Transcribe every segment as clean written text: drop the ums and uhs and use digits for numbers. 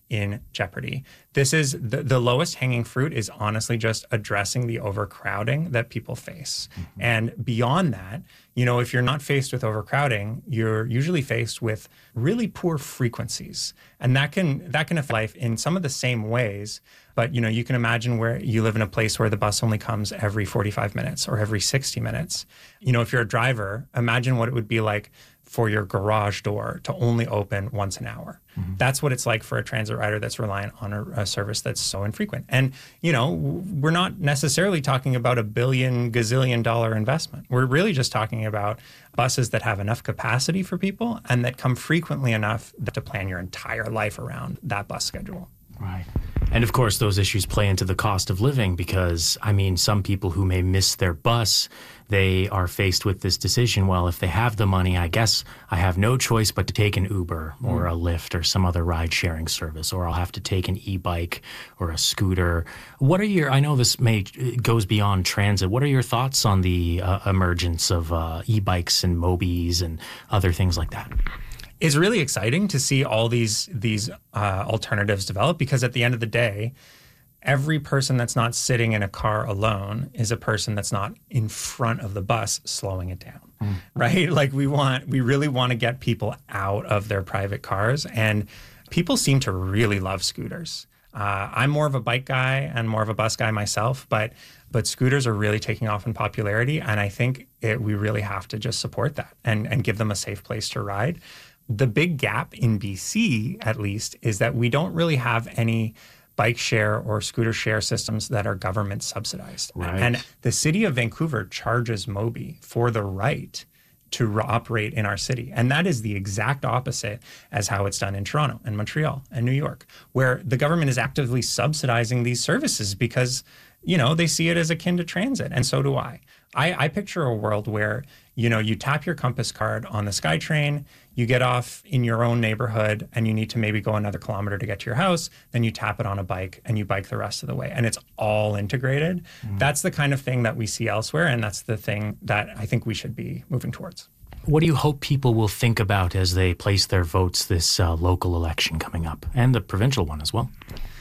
in jeopardy. This is the lowest hanging fruit is honestly just addressing the overcrowding that people face. Mm-hmm. And beyond that, if you're not faced with overcrowding, you're usually faced with really poor frequencies. And that can affect life in some of the same ways. But, you can imagine where you live in a place where the bus only comes every 45 minutes or every 60 minutes. If you're a driver, imagine what it would be like for your garage door to only open once an hour. Mm-hmm. That's what it's like for a transit rider that's reliant on a service that's so infrequent. And, we're not necessarily talking about $1 gazillion dollar investment. We're really just talking about buses that have enough capacity for people and that come frequently enough to plan your entire life around that bus schedule. Right. And of course, those issues play into the cost of living because, some people who may miss their bus, they are faced with this decision. Well, if they have the money, I guess I have no choice but to take an Uber or a Lyft or some other ride-sharing service, or I'll have to take an e-bike or a scooter. What are I know this goes beyond transit. What are your thoughts on the emergence of e-bikes and Mobis and other things like that? It's really exciting to see all these alternatives develop because at the end of the day, every person that's not sitting in a car alone is a person that's not in front of the bus slowing it down, right? Like we really want to get people out of their private cars, and people seem to really love scooters. I'm more of a bike guy and more of a bus guy myself, but scooters are really taking off in popularity, and I think we really have to just support that and give them a safe place to ride. The big gap in BC, at least, is that we don't really have any bike share or scooter share systems that are government subsidized. Right. And the city of Vancouver charges Mobi for the right to operate in our city. And that is the exact opposite as how it's done in Toronto and Montreal and New York, where the government is actively subsidizing these services because, they see it as akin to transit. And so do I. I picture a world where, you tap your Compass card on the SkyTrain, you get off in your own neighborhood and you need to maybe go another kilometer to get to your house, then you tap it on a bike and you bike the rest of the way. And it's all integrated. Mm-hmm. That's the kind of thing that we see elsewhere. And that's the thing that I think we should be moving towards. What do you hope people will think about as they place their votes this local election coming up and the provincial one as well?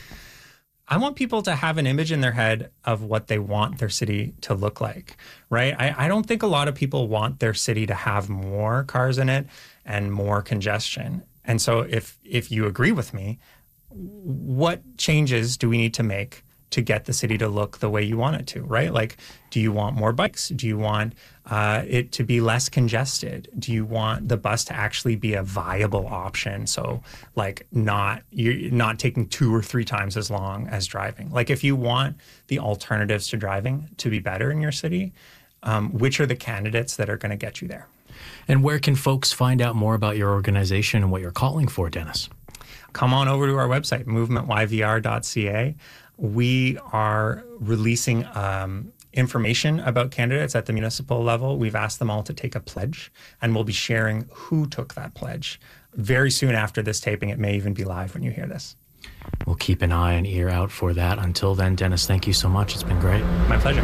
I want people to have an image in their head of what they want their city to look like, right? I don't think a lot of people want their city to have more cars in it and more congestion. And so if you agree with me, what changes do we need to make to get the city to look the way you want it to, right? Like, do you want more bikes? Do you want it to be less congested? Do you want the bus to actually be a viable option? So like you're not taking 2 or 3 times as long as driving. Like if you want the alternatives to driving to be better in your city, which are the candidates that are going to get you there? And where can folks find out more about your organization and what you're calling for, Dennis? Come on over to our website, movementyvr.ca. We are releasing information about candidates at the municipal level. We've asked them all to take a pledge, and we'll be sharing who took that pledge very soon after this taping. It may even be live when you hear this. We'll keep an eye and ear out for that. Until then, Dennis, thank you so much. It's been great. My pleasure.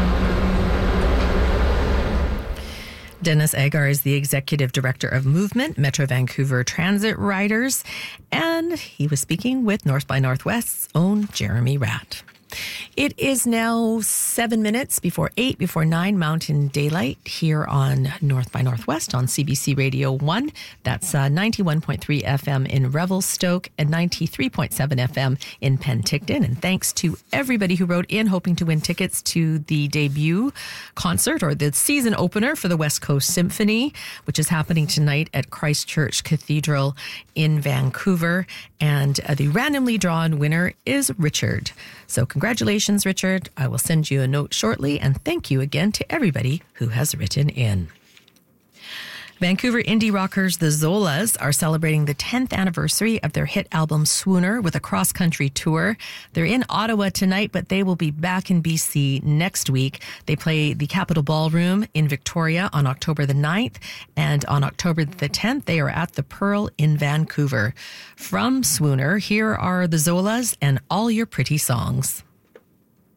Dennis Agar is the Executive Director of Movement, Metro Vancouver Transit Riders, and he was speaking with North by Northwest's own Jeremy Ratt. It is now 7 minutes before 8, before 9 Mountain Daylight here on North by Northwest on CBC Radio 1. That's 91.3 FM in Revelstoke and 93.7 FM in Penticton. And thanks to everybody who wrote in hoping to win tickets to the debut concert or the season opener for the West Coast Symphony, which is happening tonight at Christchurch Cathedral in Vancouver. And the randomly drawn winner is Richard. So congratulations, Richard. I will send you a note shortly, and thank you again to everybody who has written in. Vancouver indie rockers The Zolas are celebrating the 10th anniversary of their hit album Swooner with a cross-country tour. They're in Ottawa tonight, but they will be back in BC next week. They play the Capitol Ballroom in Victoria on October the 9th, and on October the 10th, they are at the Pearl in Vancouver. From Swooner, here are The Zolas and All Your Pretty Songs.